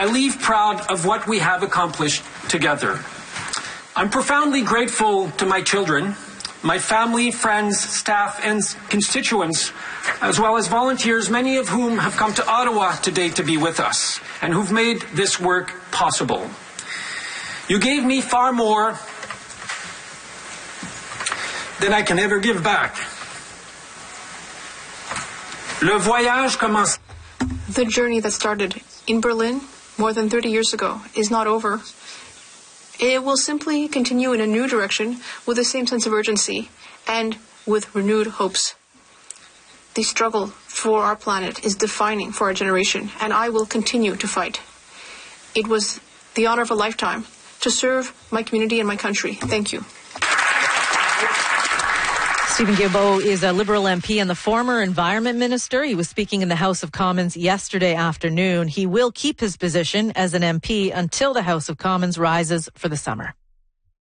I leave proud of what we have accomplished together. I'm profoundly grateful to my children, my family, friends, staff, and constituents, as well as volunteers, many of whom have come to Ottawa today to be with us, and who've made this work possible. You gave me far more than I can ever give back. Le voyage commence. The journey that started in Berlin more than 30 years ago is not over. It will simply continue in a new direction with the same sense of urgency and with renewed hopes. The struggle for our planet is defining for our generation, and I will continue to fight. It was the honor of a lifetime to serve my community and my country. Thank you. Steven Guilbeault is a Liberal MP and the former Environment Minister. He was speaking in the House of Commons yesterday afternoon. He will keep his position as an MP until the House of Commons rises for the summer.